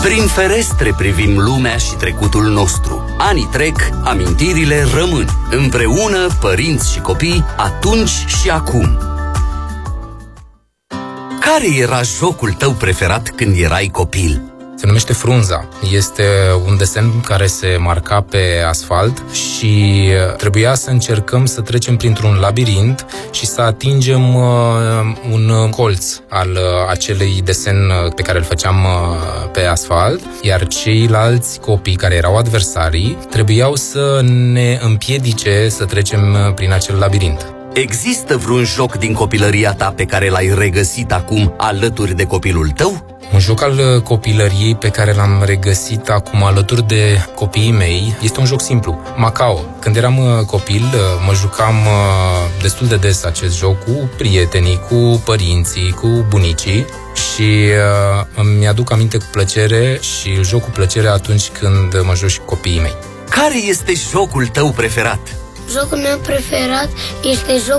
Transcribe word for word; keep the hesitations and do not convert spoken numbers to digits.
Prin ferestre privim lumea și trecutul nostru. Anii trec, amintirile rămân. Împreună, părinți și copii, atunci și acum. Care era jocul tău preferat când erai copil? Se numește Frunza. Este un desen care se marca pe asfalt și trebuia să încercăm să trecem printr-un labirint și să atingem uh, un colț al uh, acelei desen pe care îl făceam uh, pe asfalt, iar ceilalți copii care erau adversarii trebuiau să ne împiedice să trecem prin acel labirint. Există vreun joc din copilăria ta pe care l-ai regăsit acum alături de copilul tău? Un joc al copilăriei pe care l-am regăsit acum alături de copiii mei este un joc simplu, Macao. Când eram copil, mă jucam destul de des acest joc cu prietenii, cu părinții, cu bunicii și îmi aduc aminte cu plăcere și îl joc cu plăcere atunci când mă joc și cu copiii mei. Care este jocul tău preferat? Jocul meu preferat este jocul